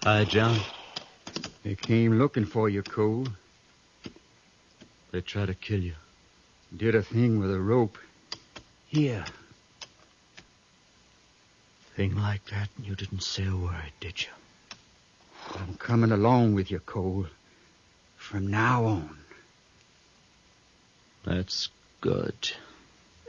Hi, John. They came looking for you, Cole. They tried to kill you. Did a thing with a rope. Here. Thing like that, and you didn't say a word, did you? I'm coming along with you, Cole. From now on. That's good.